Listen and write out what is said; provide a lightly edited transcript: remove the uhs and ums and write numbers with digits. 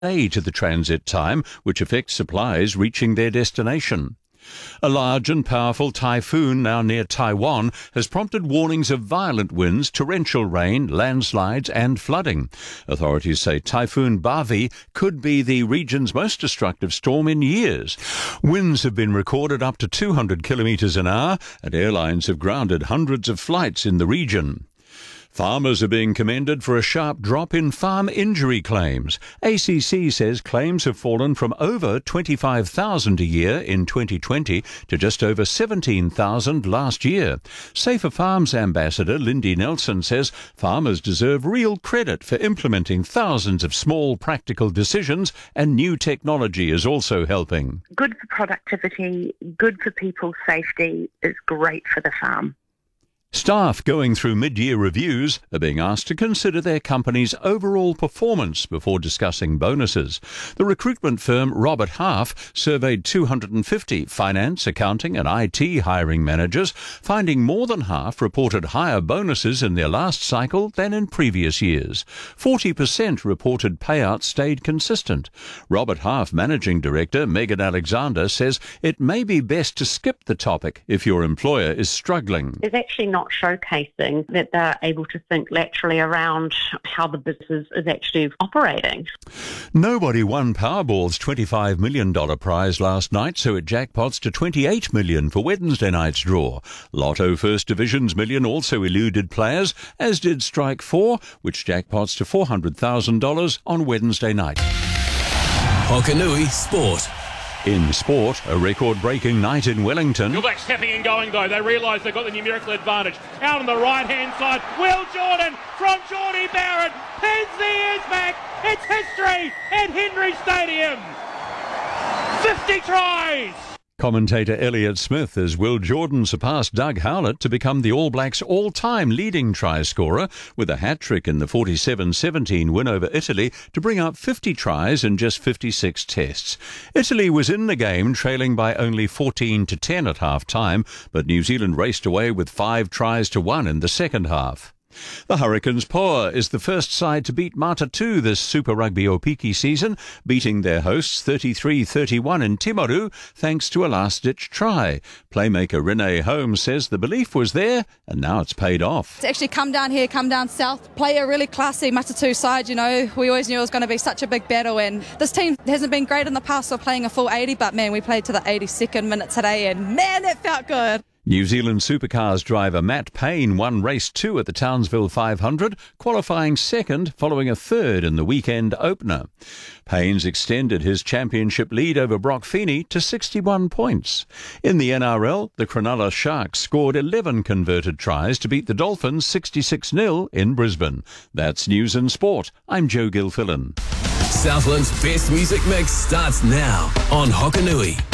delay to the transit time, which affects supplies reaching their destination. A large and powerful typhoon now near Taiwan has prompted warnings of violent winds, torrential rain, landslides and flooding. Authorities say Typhoon Bavi could be the region's most destructive storm in years. Winds have been recorded up to 200 kilometres an hour, and airlines have grounded hundreds of flights in the region. Farmers are being commended for a sharp drop in farm injury claims. ACC says claims have fallen from over 25,000 a year in 2020 to just over 17,000 last year. Safer Farms Ambassador Lindy Nelson says farmers deserve real credit for implementing thousands of small practical decisions, and new technology is also helping. Good for productivity, good for people's safety, is great for the farm. Staff going through mid-year reviews are being asked to consider their company's overall performance before discussing bonuses. The recruitment firm Robert Half surveyed 250 finance, accounting and IT hiring managers, finding more than half reported higher bonuses in their last cycle than in previous years. 40% reported payouts stayed consistent. Robert Half Managing Director Megan Alexander says it may be best to skip the topic if your employer is struggling. It's actually not showcasing that they're able to think laterally around how the business is actually operating. Nobody won Powerball's $25 million prize last night, so it jackpots to $28 million for Wednesday night's draw. Lotto First Division's million also eluded players, as did Strike 4, which jackpots to $400,000 on Wednesday night. Hokanui Sport. In sport, a record-breaking night in Wellington. All Blacks stepping and going, though. They realise they've got the numerical advantage. Out on the right-hand side, Will Jordan from Geordie Barrett pins the ears back. It's history at Henry Stadium. 50 tries. Commentator Elliot Smith as Will Jordan surpassed Doug Howlett to become the All Blacks' all-time leading try scorer with a hat-trick in the 47-17 win over Italy to bring up 50 tries in just 56 tests. Italy was in the game, trailing by only 14-10 at half-time, but New Zealand raced away with 5 tries to 1 in the second half. The Hurricanes Poa is the first side to beat Matatu this Super Rugby Opiki season, beating their hosts 33-31 in Timaru thanks to a last-ditch try. Playmaker Renee Holmes says the belief was there and now it's paid off. To actually come down here, come down south, play a really classy Matatu side, we always knew it was going to be such a big battle, and this team hasn't been great in the past for playing a full 80, but man, we played to the 82nd minute today and man, that felt good. New Zealand Supercars driver Matt Payne won race 2 at the Townsville 500, qualifying second following a third in the weekend opener. Payne's extended his championship lead over Brock Feeney to 61 points. In the NRL, the Cronulla Sharks scored 11 converted tries to beat the Dolphins 66-0 in Brisbane. That's News and Sport. I'm Joe Gilfillan. Southland's best music mix starts now on Hokanui.